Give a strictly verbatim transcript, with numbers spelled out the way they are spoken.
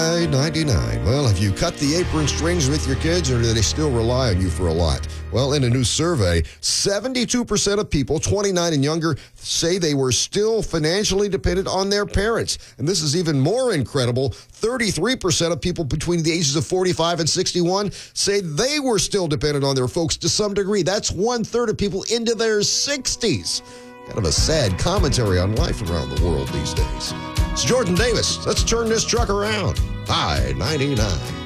ninety-nine. Well, have you cut the apron strings with your kids, or do they still rely on you for a lot? Well, in a new survey, seventy-two percent of people twenty-nine and younger say they were still financially dependent on their parents. And this is even more incredible. thirty-three percent of people between the ages of forty-five and sixty-one say they were still dependent on their folks to some degree. That's one-third of people into their sixties. Kind of a sad commentary on life around the world these days. It's Jordan Davis. Let's turn this truck around. I ninety-nine.